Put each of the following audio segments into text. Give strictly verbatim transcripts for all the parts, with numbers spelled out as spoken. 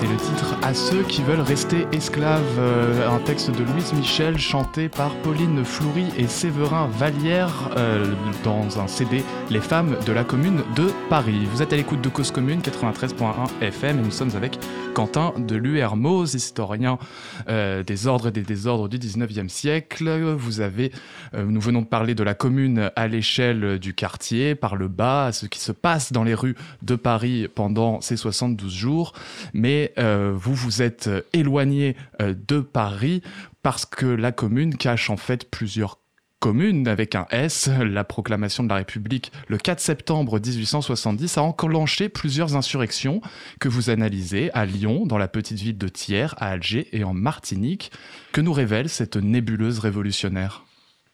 C'était le titre « À ceux qui veulent rester esclaves euh, », un texte de Louise Michel chanté par Pauline Floury et Séverin Vallière euh, dans un C D « Les femmes de la commune de Paris ». Vous êtes à l'écoute de Cause Commune quatre-vingt-treize virgule un F M et nous sommes avec Quentin Deluermoz, historien euh, des ordres et des désordres du dix-neuvième siècle. Vous avez, euh, nous venons de parler de la commune à l'échelle du quartier, par le bas, à ce qui se passe dans les rues de Paris pendant ces soixante-douze jours. Mais euh, vous vous êtes éloigné euh, de Paris parce que la commune cache en fait plusieurs communes avec un S. La proclamation de la République le quatre septembre dix-huit cent soixante-dix a enclenché plusieurs insurrections que vous analysez à Lyon, dans la petite ville de Thiers, à Alger et en Martinique. Que nous révèle cette nébuleuse révolutionnaire ?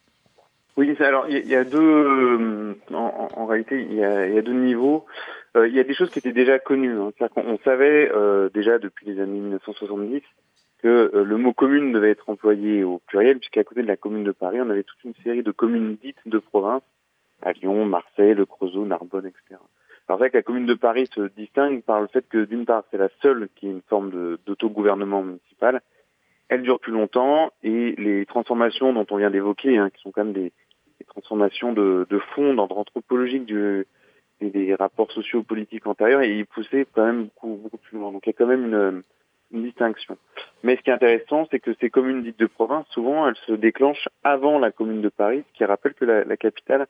Oui, alors il y, y a deux, euh, en, en réalité, il y a, y a deux niveaux. Euh, il y a des choses qui étaient déjà connues. Hein. C'est-à-dire qu'on on savait euh, déjà depuis les années mille neuf cent soixante-dix que euh, le mot commune devait être employé au pluriel, puisqu'à côté de la commune de Paris, on avait toute une série de communes dites de province, à Lyon, Marseille, Le Creusot, Narbonne, et cetera. Alors c'est vrai que la commune de Paris se distingue par le fait que d'une part, c'est la seule qui ait une forme de, d'autogouvernement municipal. Elle dure plus longtemps et les transformations dont on vient d'évoquer, hein, qui sont quand même des, des transformations de, de fond, d'ordre anthropologique du, et des rapports sociopolitiques antérieurs, et ils poussaient quand même beaucoup, beaucoup plus loin. Donc il y a quand même une, une distinction. Mais ce qui est intéressant, c'est que ces communes dites de province, souvent, elles se déclenchent avant la commune de Paris, ce qui rappelle que la, la capitale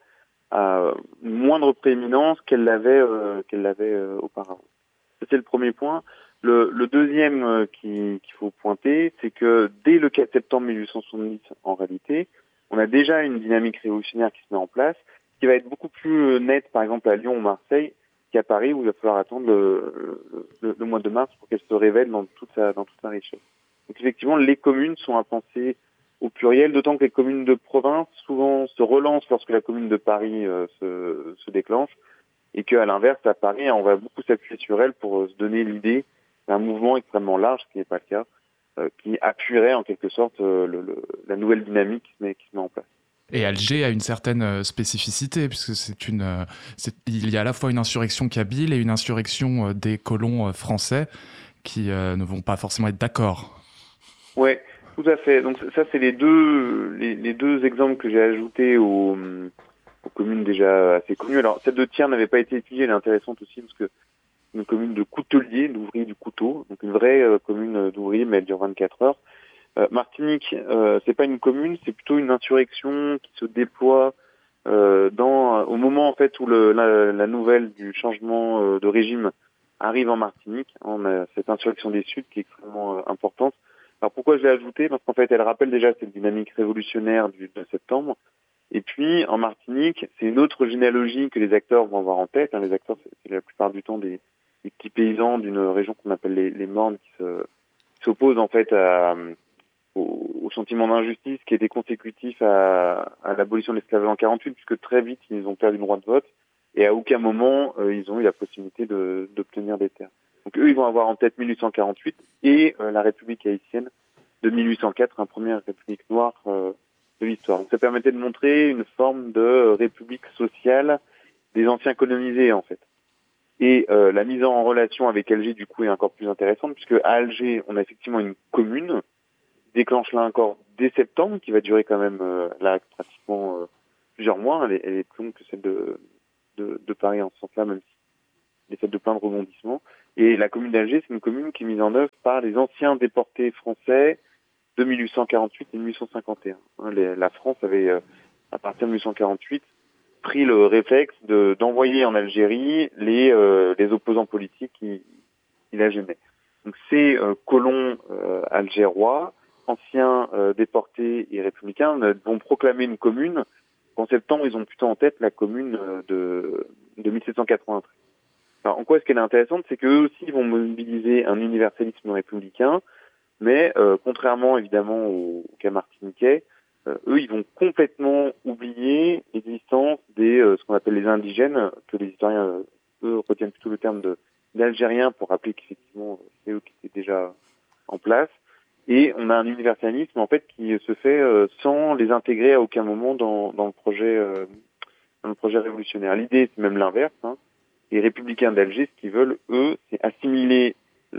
a une moindre prééminence qu'elle l'avait, euh, qu'elle l'avait euh, auparavant. Ça, c'est le premier point. Le, le deuxième euh, qui, qu'il faut pointer, c'est que dès le quatre septembre mille huit cent soixante-dix, en réalité, on a déjà une dynamique révolutionnaire qui se met en place, qui va être beaucoup plus nette, par exemple, à Lyon ou Marseille, qu'à Paris, où il va falloir attendre le, le, le mois de mars pour qu'elle se révèle dans toute sa, dans toute sa richesse. Donc effectivement, les communes sont à penser au pluriel, d'autant que les communes de province souvent se relancent lorsque la commune de Paris euh, se, se déclenche, et qu'à l'inverse, à Paris, on va beaucoup s'appuyer sur elle pour se donner l'idée d'un mouvement extrêmement large, ce qui n'est pas le cas, euh, qui appuierait en quelque sorte euh, le, le, la nouvelle dynamique qui se met, qui se met en place. Et Alger a une certaine spécificité, puisque c'est une, c'est, il y a à la fois une insurrection kabyle et une insurrection des colons français qui euh, ne vont pas forcément être d'accord. Oui, tout à fait. Donc ça, c'est les deux, les, les deux exemples que j'ai ajoutés aux, aux communes déjà assez connues. Alors, celle de Thiers n'avait pas été étudiée, elle est intéressante aussi, parce que c'est une commune de couteliers, d'ouvriers du couteau, donc une vraie euh, commune d'ouvriers, mais elle dure vingt-quatre heures. Euh, Martinique, euh, c'est pas une commune, c'est plutôt une insurrection qui se déploie euh, dans au moment en fait où le, la, la nouvelle du changement euh, de régime arrive en Martinique. On a cette insurrection des Suds qui est extrêmement euh, importante. Alors pourquoi je l'ai ajoutée ? Parce qu'en fait, elle rappelle déjà cette dynamique révolutionnaire du de septembre. Et puis en Martinique, c'est une autre généalogie que les acteurs vont avoir en tête. Hein. Les acteurs, c'est, c'est la plupart du temps des, des petits paysans d'une région qu'on appelle les, les Mornes qui se qui s'opposent en fait à Au, au sentiment d'injustice qui était consécutif à, à l'abolition de l'esclavage en quarante-huit, puisque très vite ils ont perdu le droit de vote et à aucun moment euh, ils ont eu la possibilité de, d'obtenir des terres. Donc eux ils vont avoir en tête mille huit cent quarante-huit et euh, la République haïtienne de mille huit cent quatre, une première république noire euh, de l'histoire. Donc ça permettait de montrer une forme de république sociale des anciens colonisés en fait. Et euh, la mise en relation avec Alger du coup est encore plus intéressante, puisque à Alger on a effectivement une commune déclenche là encore dès septembre, qui va durer quand même euh, là pratiquement euh, plusieurs mois. Elle est, elle est plus longue que celle de, de, de Paris en ce sens-là, même si elle est faite de plein de rebondissements. Et la commune d'Alger, c'est une commune qui est mise en œuvre par les anciens déportés français de mille huit cent quarante-huit et mille huit cent cinquante et un. Hein, les, la France avait, euh, à partir de mille huit cent quarante-huit, pris le réflexe de, d'envoyer en Algérie les, euh, les opposants politiques qui, qui la gênaient. Donc ces euh, colons euh, algérois, anciens euh, déportés et républicains, vont proclamer une commune. En septembre, ils ont plutôt en tête la commune de, de mille sept cent quatre-vingt-treize. Alors, en quoi est-ce qu'elle est intéressante ? C'est qu'eux aussi vont mobiliser un universalisme républicain, mais euh, contrairement évidemment aux, aux cas martiniquais, euh, eux, ils vont complètement oublier l'existence des euh, ce qu'on appelle les indigènes, que les historiens, euh, eux, retiennent plutôt le terme de d'Algériens pour rappeler qu'effectivement, c'est eux qui étaient déjà en place. Et on a un universalisme en fait qui se fait euh, sans les intégrer à aucun moment dans, dans le projet euh, dans le projet révolutionnaire. L'idée c'est même l'inverse. Hein. Les républicains d'Alger, ce qu'ils veulent, eux, c'est assimiler la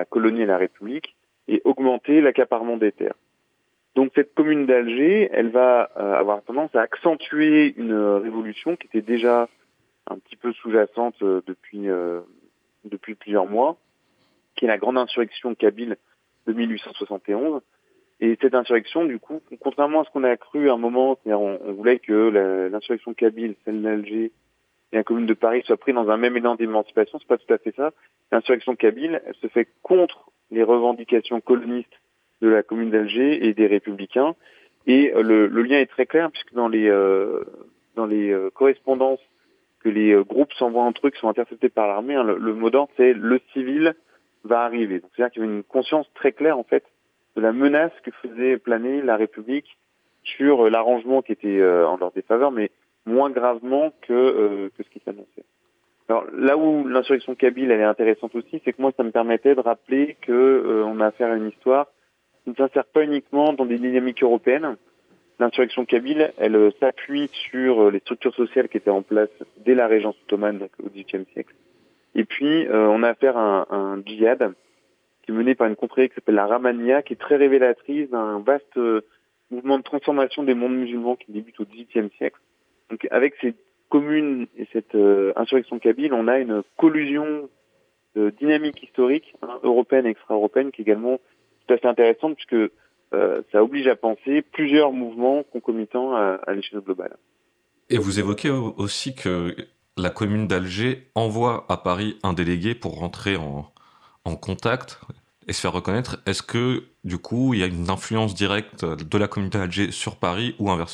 colonie et la République et augmenter l'accaparement des terres. Donc cette commune d'Alger, elle va euh, avoir tendance à accentuer une révolution qui était déjà un petit peu sous-jacente euh, depuis euh, depuis plusieurs mois, qui est la grande insurrection kabyle de mille huit cent soixante et onze. Et cette insurrection, du coup, contrairement à ce qu'on a cru à un moment, c'est-à-dire on, on voulait que la, l'insurrection kabyle, celle d'Alger et la commune de Paris soient pris dans un même élan d'émancipation, c'est pas tout à fait ça. L'insurrection kabyle, elle se fait contre les revendications colonistes de la commune d'Alger et des républicains. Et euh, le, le lien est très clair, puisque dans les euh, dans les euh, correspondances que les euh, groupes s'envoient entre eux, qui sont interceptés par l'armée, hein, le, le mot d'ordre, c'est « le civil va arriver ». Donc c'est-à-dire qu'il y avait une conscience très claire, en fait, de la menace que faisait planer la République sur euh, l'arrangement qui était euh, en leur défaveur, mais moins gravement que, euh, que ce qui s'annonçait. Alors là où l'insurrection kabyle elle est intéressante aussi, c'est que moi ça me permettait de rappeler que euh, on a affaire à une histoire qui ne s'insère pas uniquement dans des dynamiques européennes. L'insurrection kabyle, elle euh, s'appuie sur euh, les structures sociales qui étaient en place dès la Régence ottomane, donc au dix-huitième siècle. Et puis euh, on a affaire à un, un djihad qui est mené par une confrérie qui s'appelle la Rahmania, qui est très révélatrice d'un vaste euh, mouvement de transformation des mondes musulmans qui débute au dix-huitième siècle. Donc avec ces communes et cette euh, insurrection kabyle, on a une collusion de dynamique historique hein, européenne et extra-européenne qui est également tout à fait intéressante puisque euh, ça oblige à penser plusieurs mouvements concomitants à, à l'échelle globale. Et vous évoquez aussi que la commune d'Alger envoie à Paris un délégué pour rentrer en, en contact et se faire reconnaître. Est-ce que, du coup, il y a une influence directe de la commune d'Alger sur Paris ou inversement ?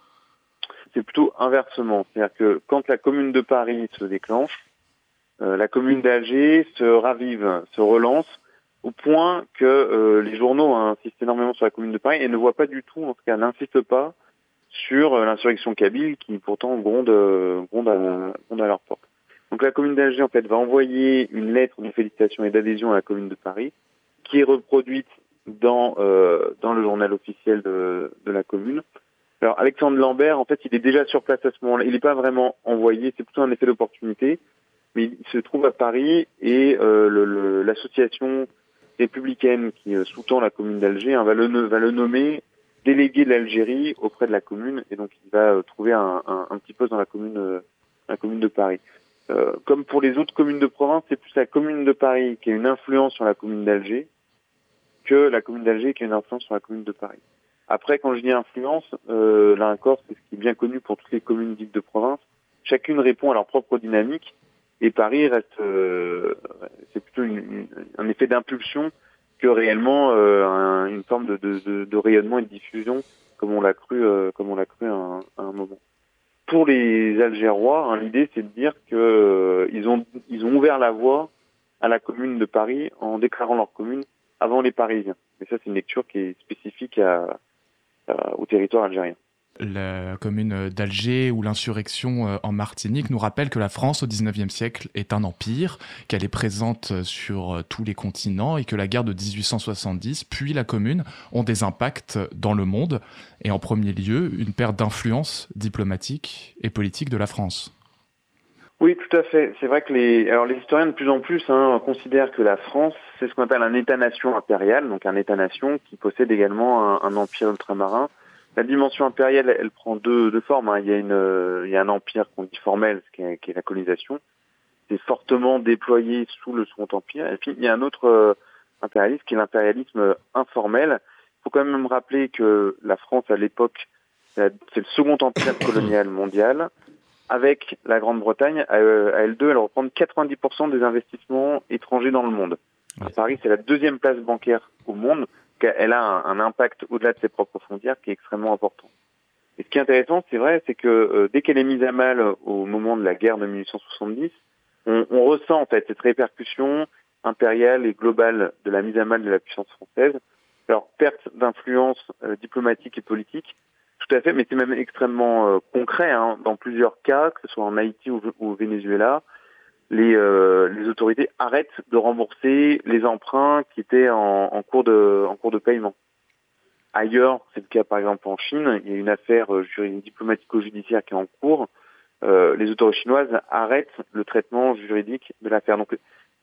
C'est plutôt inversement. C'est-à-dire que quand la commune de Paris se déclenche, euh, la commune d'Alger se ravive, se relance, au point que euh, les journaux hein, insistent énormément sur la commune de Paris et ne voient pas du tout, en tout cas n'insistent pas, sur euh, l'insurrection kabyle qui pourtant gronde, euh, gronde, à, gronde à leur porte. Donc la commune d'Alger en fait va envoyer une lettre de félicitations et d'adhésion à la commune de Paris, qui est reproduite dans euh, dans le journal officiel de, de la commune. Alors Alexandre Lambert, en fait, il est déjà sur place à ce moment-là. Il n'est pas vraiment envoyé, c'est plutôt un effet d'opportunité, mais il se trouve à Paris et euh, le, le, l'association républicaine qui euh, sous-tend la commune d'Alger hein, va, le, va le nommer délégué de l'Algérie auprès de la commune et donc il va euh, trouver un, un, un petit poste dans la commune, euh, la commune de Paris. Euh, comme pour les autres communes de province, c'est plus la commune de Paris qui a une influence sur la commune d'Alger que la commune d'Alger qui a une influence sur la commune de Paris. Après, quand je dis influence, euh, là encore, c'est ce qui est bien connu pour toutes les communes dites de province. Chacune répond à leur propre dynamique et Paris reste, euh, c'est plutôt une, une, un effet d'impulsion que réellement euh, un, une forme de, de, de, de rayonnement et de diffusion, comme on l'a cru, euh, comme on l'a cru à un, à un moment. Pour les Algérois, hein, l'idée c'est de dire que euh, ils ont ils ont ouvert la voie à la commune de Paris en déclarant leur commune avant les Parisiens. Et ça, c'est une lecture qui est spécifique à, à au territoire algérien. La commune d'Alger ou l'insurrection en Martinique nous rappelle que la France au dix-neuvième siècle est un empire, qu'elle est présente sur tous les continents et que la guerre de dix-huit cent soixante-dix puis la commune ont des impacts dans le monde et en premier lieu une perte d'influence diplomatique et politique de la France. Oui, tout à fait. C'est vrai que les, alors les historiens de plus en plus hein, considèrent que la France, c'est ce qu'on appelle un État-nation impérial, donc un État-nation qui possède également un, un empire ultramarin. La dimension impériale, elle prend deux, deux formes. Hein. Il y a une, euh, il y a un empire qu'on dit formel, qui est, qui est la colonisation. C'est fortement déployé sous le Second Empire. Et puis il y a un autre euh, impérialisme qui est l'impérialisme informel. Il faut quand même rappeler que la France à l'époque, c'est le Second Empire colonial mondial. Avec la Grande-Bretagne, à elle deux, elle reprend quatre-vingt-dix pour cent des investissements étrangers dans le monde. À Paris, c'est la deuxième place bancaire au monde. Elle a un, un impact au-delà de ses propres frontières qui est extrêmement important. Et ce qui est intéressant, c'est vrai, c'est que euh, dès qu'elle est mise à mal au moment de la guerre de mille huit cent soixante-dix, on, on ressent en fait cette répercussion impériale et globale de la mise à mal de la puissance française. Alors, perte d'influence euh, diplomatique et politique, tout à fait, mais c'est même extrêmement euh, concret hein, dans plusieurs cas, que ce soit en Haïti ou, ou au Venezuela. Les, euh, les autorités arrêtent de rembourser les emprunts qui étaient en, en cours de en cours de paiement. Ailleurs, c'est le cas par exemple en Chine, il y a une affaire euh, diplomatico-judiciaire qui est en cours. Euh, les autorités chinoises arrêtent le traitement juridique de l'affaire. Donc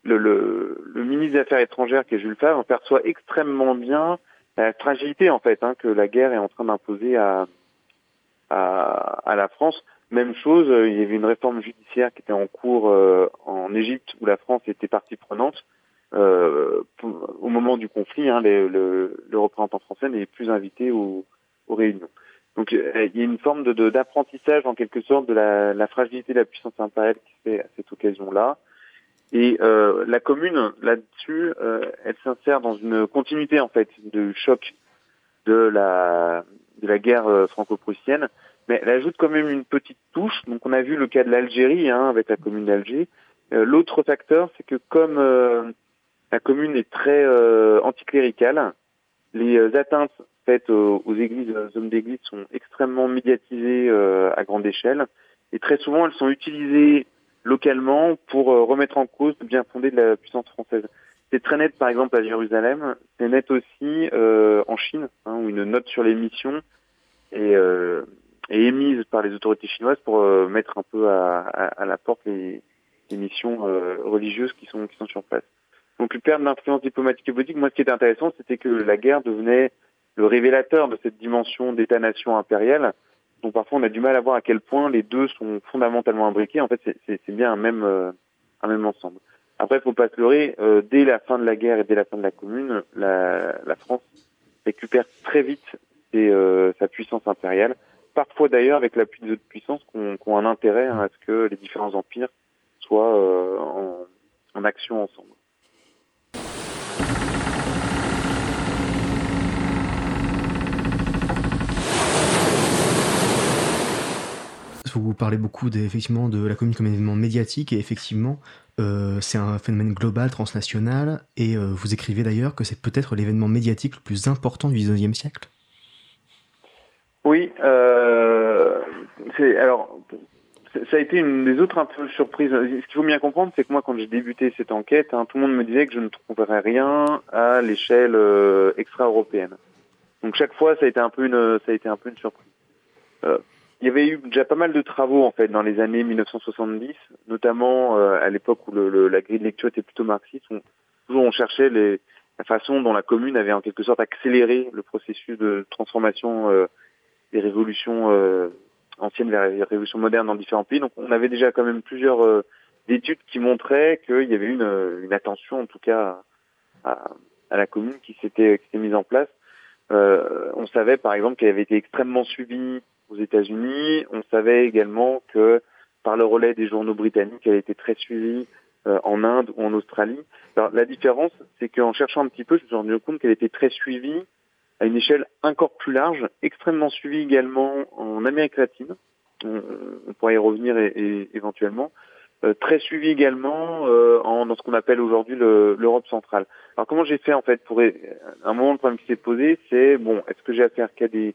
le, le, le ministre des Affaires étrangères, qui est Jules Favre, perçoit extrêmement bien la fragilité en fait hein, que la guerre est en train d'imposer à, à, à la France. Même chose, il y avait une réforme judiciaire qui était en cours euh, en Égypte où la France était partie prenante. Euh, pour, au moment du conflit, hein, les, le, le représentant français n'est plus invité aux, aux réunions. Donc euh, il y a une forme de, de, d'apprentissage en quelque sorte de la, la fragilité de la puissance impériale qui se fait à cette occasion-là. Et euh, la commune, là-dessus, euh, elle s'insère dans une continuité en fait de choc de la de la guerre euh, franco-prussienne, mais elle ajoute quand même une petite touche. Donc on a vu le cas de l'Algérie hein, avec la commune d'Alger. Euh, l'autre facteur, c'est que comme euh, la commune est très euh, anticléricale, les euh, atteintes faites aux, aux églises, aux hommes d'église sont extrêmement médiatisées euh, à grande échelle, et très souvent elles sont utilisées localement pour euh, remettre en cause le bien fondé de la puissance française. C'est très net par exemple à Jérusalem, c'est net aussi euh, en Chine, hein, où une note sur les missions est, euh, est émise par les autorités chinoises pour euh, mettre un peu à, à, à la porte les, les missions euh, religieuses qui sont, qui sont sur place. Donc, perdre l'influence diplomatique et politique, moi, ce qui était intéressant, c'était que la guerre devenait le révélateur de cette dimension d'État-nation impériale, dont parfois on a du mal à voir à quel point les deux sont fondamentalement imbriqués. En fait, c'est, c'est, c'est bien un même, euh, un même ensemble. Après, il ne faut pas se leurrer, euh, dès la fin de la guerre et dès la fin de la Commune, la, la France récupère très vite ses, euh, sa puissance impériale, parfois d'ailleurs avec l'appui d'autres puissances qui ont, qui ont un intérêt hein, à ce que les différents empires soient euh, en, en action ensemble. Vous parlez beaucoup de, effectivement de la Commune comme événement médiatique et effectivement euh, c'est un phénomène global, transnational et euh, vous écrivez d'ailleurs que c'est peut-être l'événement médiatique le plus important du dix-neuvième siècle. Oui, euh, c'est, alors ça a été une des autres un peu surprises. Ce qu'il faut bien comprendre, c'est que moi quand j'ai débuté cette enquête, hein, tout le monde me disait que je ne trouverais rien à l'échelle euh, extra-européenne. Donc chaque fois ça a été un peu une, ça a été un peu une surprise. Euh, Il y avait eu déjà pas mal de travaux en fait dans les années mille neuf cent soixante-dix, notamment euh, à l'époque où le, le, la grille de lecture était plutôt marxiste. On, toujours on cherchait les, la façon dont la Commune avait en quelque sorte accéléré le processus de transformation euh, des révolutions euh, anciennes vers les révolutions modernes dans différents pays. Donc on avait déjà quand même plusieurs euh, études qui montraient qu'il y avait une, une attention en tout cas à, à la Commune qui s'était, qui s'était mise en place. Euh, on savait par exemple qu'elle avait été extrêmement suivie aux États-Unis. On savait également que par le relais des journaux britanniques, elle était très suivie euh, en Inde ou en Australie. Alors, la différence, c'est qu'en cherchant un petit peu, je me suis rendu compte qu'elle était très suivie à une échelle encore plus large, extrêmement suivie également en Amérique latine. On, on pourrait y revenir et, et, éventuellement. Euh, très suivie également euh, en, dans ce qu'on appelle aujourd'hui le, l'Europe centrale. Alors comment j'ai fait en fait pour un moment le problème qui s'est posé, c'est bon, est-ce que j'ai affaire qu'à des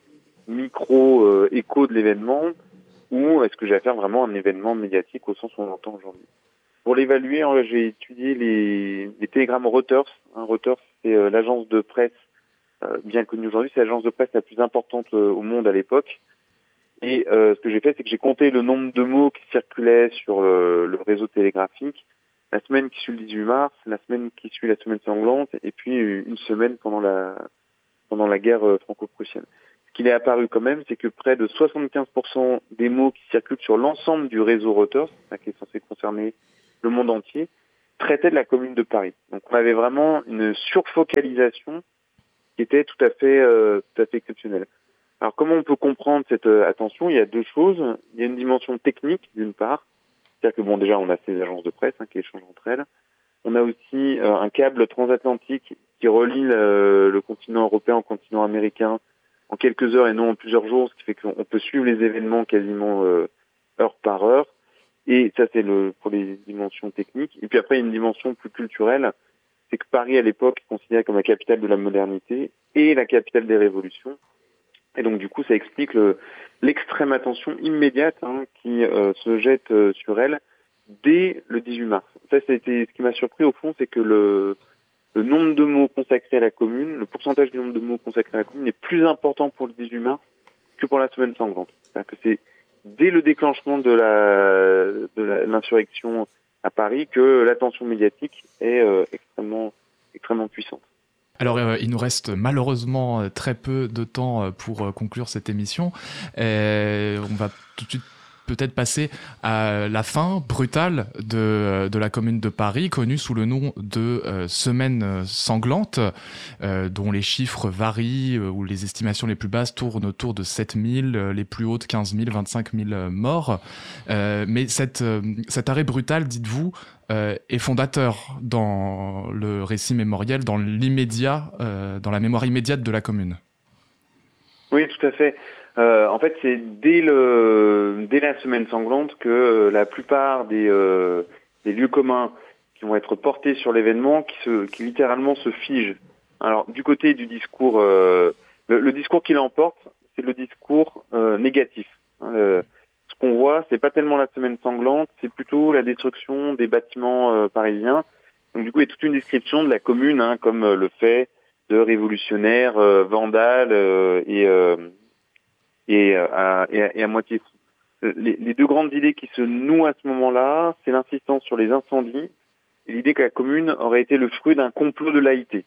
micro-écho euh, de l'événement ou est-ce que j'ai affaire vraiment à un événement médiatique au sens où on l'entend aujourd'hui. Pour l'évaluer, hein, j'ai étudié les, les télégrammes Reuters. Hein, Reuters, c'est euh, l'agence de presse euh, bien connue aujourd'hui, c'est l'agence de presse la plus importante euh, au monde à l'époque. Et euh, ce que j'ai fait, c'est que j'ai compté le nombre de mots qui circulaient sur euh, le réseau télégraphique la semaine qui suit le dix-huit mars, la semaine qui suit la semaine sanglante, et puis une semaine pendant la pendant la guerre euh, franco-prussienne. Ce qu'il est apparu quand même, c'est que près de soixante-quinze pour cent des mots qui circulent sur l'ensemble du réseau Reuters, qui est censé concerner le monde entier, traitaient de la Commune de Paris. Donc on avait vraiment une surfocalisation qui était tout à fait euh, tout à fait exceptionnelle. Alors comment on peut comprendre cette euh, attention ? Il y a deux choses. Il y a une dimension technique d'une part, c'est-à-dire que bon déjà on a ces agences de presse hein, qui échangent entre elles. On a aussi euh, un câble transatlantique qui relie le, le continent européen au continent américain en quelques heures et non en plusieurs jours, ce qui fait qu'on peut suivre les événements quasiment euh, heure par heure. Et ça c'est le pour les dimensions techniques. Et puis après il y a une dimension plus culturelle, c'est que Paris à l'époque est considéré comme la capitale de la modernité et la capitale des révolutions. Et donc du coup, ça explique le, l'extrême attention immédiate hein, qui euh, se jette euh, sur elle dès le dix-huit mars. Ça, c'était ce qui m'a surpris au fond, c'est que le, le nombre de mots consacrés à la Commune, le pourcentage du nombre de mots consacrés à la Commune est plus important pour le dix-huit mars que pour la semaine sanglante. C'est-à-dire que c'est dès le déclenchement de la de la, l'insurrection à Paris que l'attention médiatique est euh, extrêmement, extrêmement puissante. Alors, euh, il nous reste malheureusement euh, très peu de temps euh, pour euh, conclure cette émission. Euh, on va tout de suite peut-être passer à la fin brutale de, de la Commune de Paris, connue sous le nom de euh, Semaine sanglante, euh, dont les chiffres varient, euh, où les estimations les plus basses tournent autour de sept mille, euh, les plus hautes quinze mille, vingt-cinq mille morts. Euh, mais cette, euh, cet arrêt brutal, dites-vous, euh, est fondateur dans le récit mémoriel, dans l'immédiat, euh, dans la mémoire immédiate de la Commune. Oui, tout à fait. Euh, en fait, c'est dès le dès la semaine sanglante que euh, la plupart des euh, des lieux communs qui vont être portés sur l'événement, qui se qui littéralement se figent. Alors, du côté du discours, euh, le, le discours qui l'emporte, c'est le discours euh, négatif. Euh, ce qu'on voit, c'est pas tellement la semaine sanglante, c'est plutôt la destruction des bâtiments euh, parisiens. Donc, du coup, il y a toute une description de la commune, hein, comme euh, le fait de révolutionnaires, euh, vandales euh, et euh, Et à, et, à, et à moitié fou. Les, les deux grandes idées qui se nouent à ce moment-là, c'est l'insistance sur les incendies et l'idée que la commune aurait été le fruit d'un complot de laïté.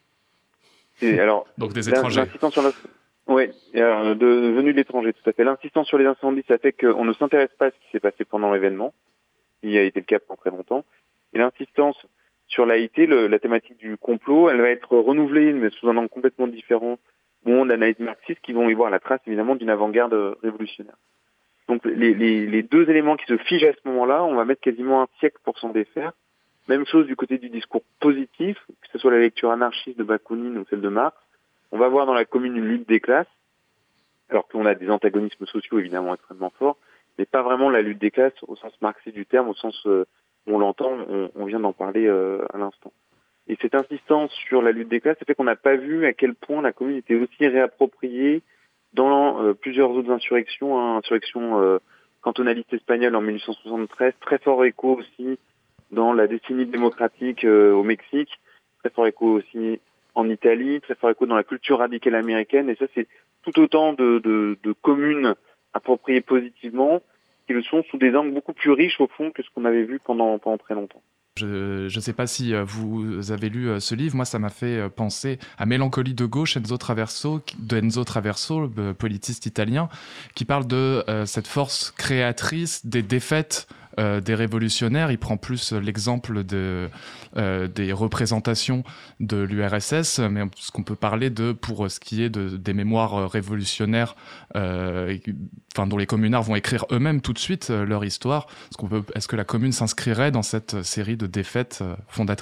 Et alors, donc des étrangers. L'insistance sur la... Oui, de, de venus de l'étranger, tout à fait. L'insistance sur les incendies, ça fait qu'on ne s'intéresse pas à ce qui s'est passé pendant l'événement, qui a été le cas pendant très longtemps. Et l'insistance sur laïté, le, la thématique du complot, elle va être renouvelée, mais sous un angle complètement différent, ou d'analyse marxiste qui vont y voir la trace évidemment d'une avant-garde révolutionnaire. Donc les, les, les deux éléments qui se figent à ce moment-là, on va mettre quasiment un siècle pour s'en défaire. Même chose du côté du discours positif, que ce soit la lecture anarchiste de Bakounine ou celle de Marx. On va voir dans la commune une lutte des classes, alors qu'on a des antagonismes sociaux évidemment extrêmement forts, mais pas vraiment la lutte des classes au sens marxiste du terme, au sens euh, où on l'entend, on, on vient d'en parler euh, à l'instant. Et cette insistance sur la lutte des classes, ça fait qu'on n'a pas vu à quel point la commune était aussi réappropriée dans euh, plusieurs autres insurrections, hein, insurrection euh, cantonaliste espagnole en mille huit cent soixante-treize, très fort écho aussi dans la décennie démocratique euh, au Mexique, très fort écho aussi en Italie, très fort écho dans la culture radicale américaine. Et ça, c'est tout autant de, de, de communes appropriées positivement qui le sont sous des angles beaucoup plus riches au fond que ce qu'on avait vu pendant, pendant très longtemps. Je ne sais pas si vous avez lu ce livre, moi ça m'a fait penser à Mélancolie de gauche, Enzo Traverso, de Enzo Traverso, le politiste italien, qui parle de euh, cette force créatrice des défaites euh, des révolutionnaires. Il prend plus l'exemple de, euh, des représentations de l'U R S S, mais ce qu'on peut parler de, pour ce qui est de, des mémoires révolutionnaires, euh, enfin, dont les communards vont écrire eux-mêmes tout de suite euh, leur histoire. Est-ce, qu'on peut, est-ce que la commune s'inscrirait dans cette série de défaites euh, fondatrices ?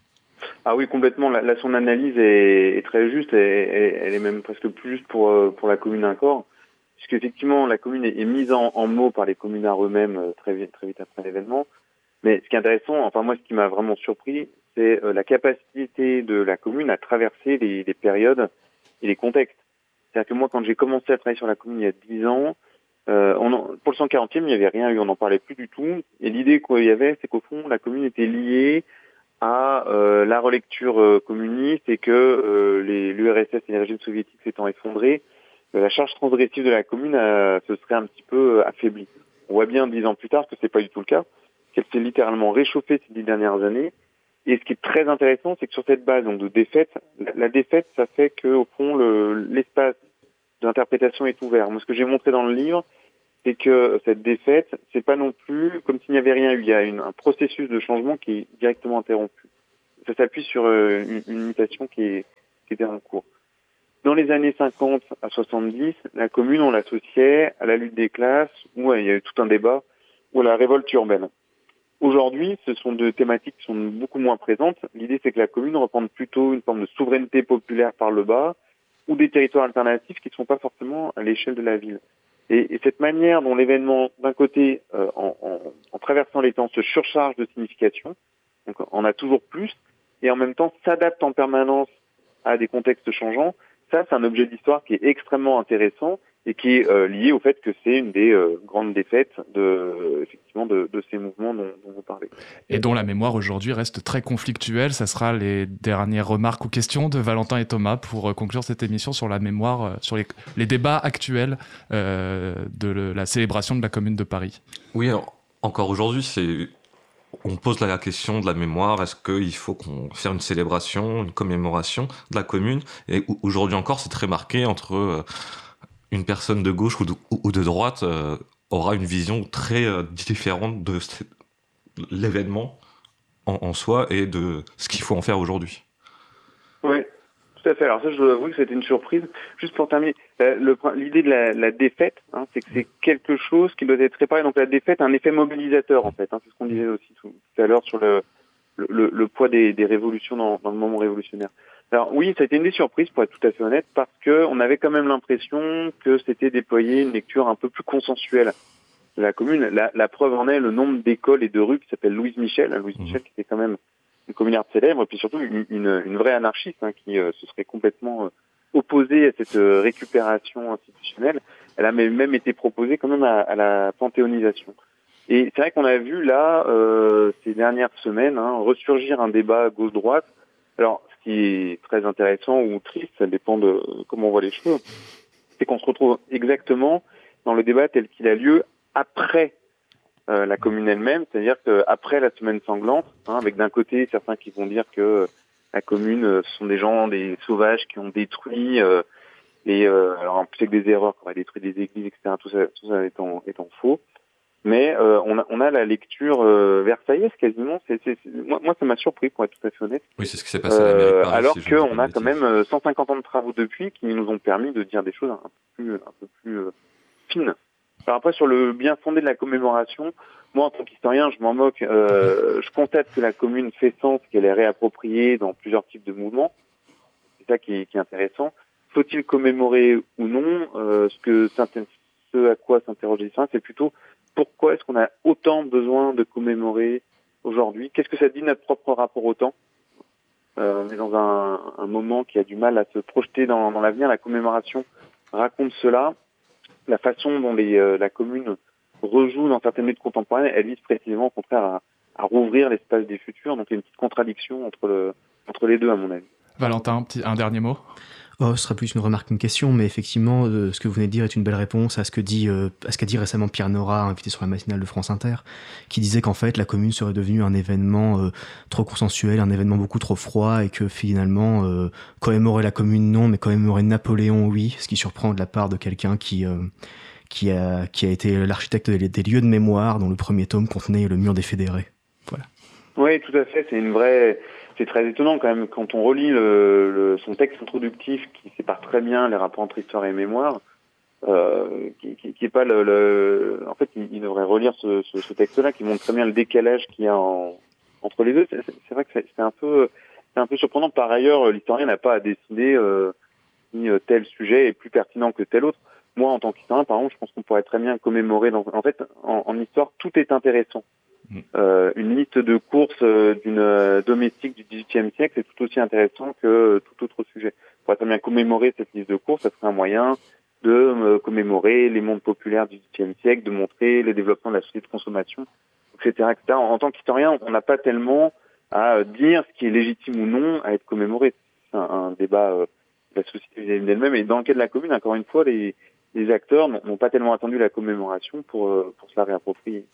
Ah oui, complètement. Là, là son analyse est, est très juste, et, et, elle est même presque plus juste pour, pour la commune encore. Puisqu'effectivement, la commune est, est mise en, en mots par les communards eux-mêmes euh, très vite, très vite après l'événement. Mais ce qui est intéressant, enfin moi, ce qui m'a vraiment surpris, c'est euh, la capacité de la commune à traverser les, les périodes et les contextes. C'est-à-dire que moi, quand j'ai commencé à travailler sur la commune il y a dix ans, euh, on en, pour le cent quarantième, il n'y avait rien eu, on n'en parlait plus du tout. Et l'idée qu'il y avait, c'est qu'au fond, la commune était liée à euh, la relecture euh, communiste et que euh, les, l'U R S S et les régimes soviétiques s'étant effondrés, la charge transgressive de la commune euh, se serait un petit peu euh, affaiblie. On voit bien dix ans plus tard que c'est pas du tout le cas, qu'elle s'est littéralement réchauffée ces dix dernières années. Et ce qui est très intéressant, c'est que sur cette base donc de défaite, la, la défaite, ça fait que au fond le, l'espace d'interprétation est ouvert. Moi, ce que j'ai montré dans le livre, c'est que cette défaite, c'est pas non plus comme s'il n'y avait rien eu. Il y a une, un processus de changement qui est directement interrompu. Ça s'appuie sur euh, une, une mutation qui, est, qui était en cours. Dans les années cinquante à soixante-dix, la commune, on l'associait à la lutte des classes, où il y a eu tout un débat, ou à la révolte urbaine. Aujourd'hui, ce sont deux thématiques qui sont beaucoup moins présentes. L'idée, c'est que la commune reprenne plutôt une forme de souveraineté populaire par le bas, ou des territoires alternatifs qui ne sont pas forcément à l'échelle de la ville. Et, et cette manière dont l'événement, d'un côté, euh, en, en, en traversant les temps, se surcharge de signification, donc on a toujours plus, et en même temps s'adapte en permanence à des contextes changeants. Ça, c'est un objet d'histoire qui est extrêmement intéressant et qui est euh, lié au fait que c'est une des euh, grandes défaites de, euh, effectivement, de, de ces mouvements dont, dont vous parlez. Et dont la mémoire aujourd'hui reste très conflictuelle. Ça sera les dernières remarques ou questions de Valentin et Thomas pour euh, conclure cette émission sur la mémoire, euh, sur les, les débats actuels euh, de le, la célébration de la Commune de Paris. Oui, alors, encore aujourd'hui, c'est... on pose la question de la mémoire, est-ce qu'il faut qu'on faire une célébration, une commémoration de la commune? Et aujourd'hui encore, c'est très marqué entre euh, une personne de gauche ou de, ou de droite euh, aura une vision très euh, différente de l'événement en, en soi et de ce qu'il faut en faire aujourd'hui. Oui, tout à fait. Alors ça, je dois avouer que c'était une surprise. Juste pour terminer, euh, le, l'idée de la, la défaite, hein, c'est que c'est quelque chose qui doit être réparé. Donc la défaite a un effet mobilisateur, en fait. Hein, c'est ce qu'on disait aussi tout, tout à l'heure sur le, le, le poids des, des révolutions dans, dans le moment révolutionnaire. Alors oui, ça a été une des surprises, pour être tout à fait honnête, parce que on avait quand même l'impression que c'était déployé une lecture un peu plus consensuelle de la commune. La, la preuve en est le nombre d'écoles et de rues qui s'appelle Louise Michel. Louise Michel qui était quand même une communarde célèbre, et puis surtout une, une, une vraie anarchiste hein, qui euh, se serait complètement euh, opposée à cette euh, récupération institutionnelle. Elle a même été proposée quand même à, à la panthéonisation. Et c'est vrai qu'on a vu là, euh, ces dernières semaines, hein, ressurgir un débat gauche-droite. Alors, ce qui est très intéressant ou triste, ça dépend de comment on voit les choses, c'est qu'on se retrouve exactement dans le débat tel qu'il a lieu après Euh, la commune elle-même, c'est-à-dire qu'après la semaine sanglante, hein, avec d'un côté certains qui vont dire que la commune, euh, ce sont des gens, des sauvages qui ont détruit, euh, et euh, alors en plus avec des erreurs, qu'on a détruit des églises, et cetera, tout ça, tout ça étant, étant faux. Mais euh, on, a, on a la lecture euh, versaillaise quasiment, c'est, c'est, c'est, moi, moi ça m'a surpris pour être tout à fait honnête. Oui, c'est ce qui s'est passé à la mairie de Paris. Euh, alors si qu'on a quand même cent cinquante ans de travaux depuis qui nous ont permis de dire des choses un peu plus, un peu plus euh, fines. Alors après, sur le bien fondé de la commémoration, moi, en tant qu'historien, je m'en moque. Euh, je constate que la commune fait sens, qu'elle est réappropriée dans plusieurs types de mouvements. C'est ça qui est, qui est intéressant. Faut-il commémorer ou non euh, ce, que, ce à quoi s'interroge les historiens, c'est plutôt pourquoi est-ce qu'on a autant besoin de commémorer aujourd'hui? Qu'est-ce que ça dit de notre propre rapport au temps? euh, On est dans un, un moment qui a du mal à se projeter dans, dans l'avenir. La commémoration raconte cela. La façon dont les, euh, la commune rejoue dans certaines luttes contemporaines, elle vise précisément au contraire à, à rouvrir l'espace des futurs. Donc il y a une petite contradiction entre, le, entre les deux, à mon avis. Valentin, un, petit, un dernier mot. Oh, ce sera plus une remarque qu'une question, mais effectivement, euh, ce que vous venez de dire est une belle réponse à ce que dit, euh, à ce qu'a dit récemment Pierre Nora, invité sur la matinale de France Inter, qui disait qu'en fait la commune serait devenue un événement euh, trop consensuel, un événement beaucoup trop froid, et que finalement euh, commémorer la commune non, mais commémorer Napoléon oui, ce qui surprend de la part de quelqu'un qui euh, qui a qui a été l'architecte des, des lieux de mémoire, dont le premier tome contenait le mur des fédérés. Voilà. Oui, tout à fait. C'est une vraie. C'est très étonnant quand même quand on relit le, le, son texte introductif qui sépare très bien les rapports entre histoire et mémoire, euh, qui, qui, qui est pas le, le... En fait, il, il devrait relire ce, ce, ce texte-là qui montre très bien le décalage qu'il y a en, entre les deux. C'est, c'est vrai que c'est, c'est un peu, c'est un peu surprenant. Par ailleurs, l'historien n'a pas à décider euh, si tel sujet est plus pertinent que tel autre. Moi, en tant qu'historien, par exemple, je pense qu'on pourrait très bien commémorer. Dans... En fait, en, en histoire, tout est intéressant. Euh, une liste de courses euh, d'une euh, domestique du dix-huitième siècle, c'est tout aussi intéressant que euh, tout autre sujet. On pourrait très bien commémorer cette liste de courses, ça serait un moyen de euh, commémorer les mondes populaires du dix-huitième siècle, de montrer les développements de la société de consommation, et cetera, et cetera. En, en tant qu'historien, on n'a pas tellement à dire ce qui est légitime ou non à être commémoré. C'est un, un débat euh, de la société vis-à-vis d'elle-même. Et dans le cas de la commune, encore une fois, les, les acteurs n'ont, n'ont pas tellement attendu la commémoration pour, euh, pour se la réapproprier.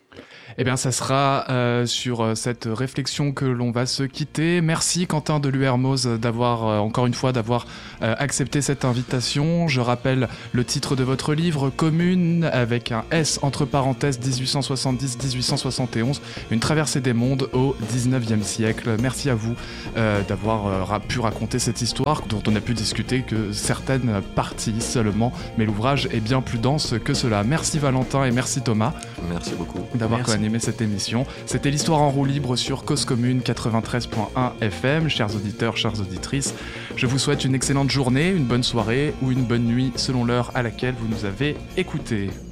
Eh bien, ça sera euh, sur cette réflexion que l'on va se quitter. Merci Quentin Deluermoz d'avoir, euh, encore une fois, d'avoir euh, accepté cette invitation. Je rappelle le titre de votre livre, Commune, avec un S entre parenthèses, dix-huit cent soixante-dix à dix-huit cent soixante et onze, une traversée des mondes au dix-neuvième siècle. Merci à vous euh, d'avoir euh, pu raconter cette histoire dont on a pu discuter que certaines parties seulement, mais l'ouvrage est bien plus dense que cela. Merci Valentin et merci Thomas. Merci beaucoup. D'avoir co-animé cette émission. C'était l'histoire en roue libre sur Cause Commune quatre-vingt-treize point un F M. Chers auditeurs, chères auditrices, je vous souhaite une excellente journée, une bonne soirée ou une bonne nuit selon l'heure à laquelle vous nous avez écoutés.